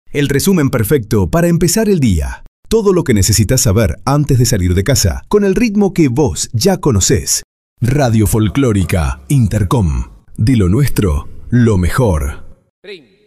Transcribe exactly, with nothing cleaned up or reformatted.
El resumen perfecto para empezar el día. Todo lo que necesitas saber antes de salir de casa, con el ritmo que vos ya conocés. Radio Folclórica Intercom. De lo nuestro, lo mejor. Ring.